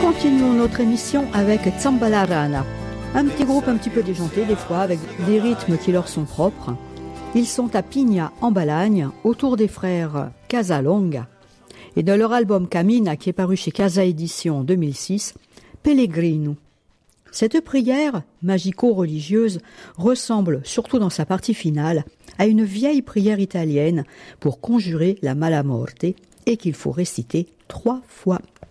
Continuons notre émission avec Zambalarana, un petit groupe un petit peu déjanté des fois avec des rythmes qui leur sont propres. Ils sont à Pigna en Balagne autour des frères Casalonga et de leur album Camina qui est paru chez Casa Édition en 2006, Pellegrino. Cette prière magico-religieuse ressemble, surtout dans sa partie finale, à une vieille prière italienne pour conjurer la mala morte et qu'il faut réciter 3 fois.